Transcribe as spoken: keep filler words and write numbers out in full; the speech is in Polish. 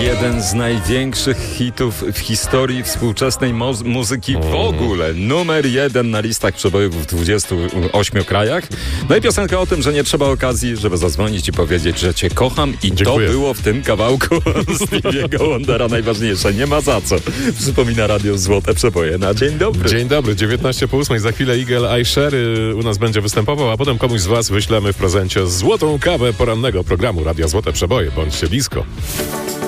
Jeden z największych hitów w historii współczesnej mo- muzyki w ogóle. Numer jeden na listach przebojów w dwudziestu ośmiu krajach. No i piosenka o tym, że nie trzeba okazji, żeby zadzwonić i powiedzieć, że cię kocham i Dziękuję. to było w tym kawałku Stevie'ego Wondera najważniejsze. Nie ma za co. Przypomina Radio Złote Przeboje na dzień dobry. Dzień dobry, dziewiętnaście po ósmej. Za chwilę Eagle Eye Sherry u nas będzie występował, a potem komuś z was wyślemy w prezencie złotą kawę porannego programu Radia Złote Przeboje. Bądźcie blisko.